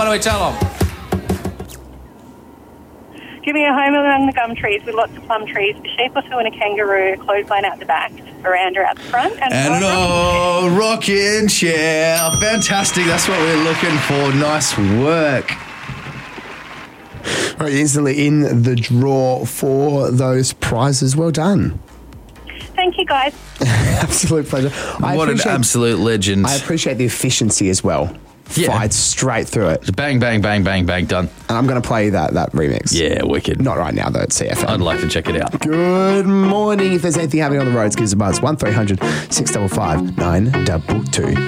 do we tell them? Give me a home among the gum trees with lots of plum trees, a sheep or two and a kangaroo, a clothesline out the back, veranda out the front. And an rocking chair. Fantastic. That's what we're looking for. Nice work. Right, instantly in the draw for those prizes. Well done. Thank you, guys. Absolute pleasure. What an absolute legend. I appreciate the efficiency as well. Yeah. Fired straight through it. Bang, bang, bang, bang, bang, done. And I'm going to play that remix. Yeah, wicked. Not right now, though. It's CFM. I'd like to check it out. Good morning. If there's anything happening on the roads, give us a buzz. 1300 655 922.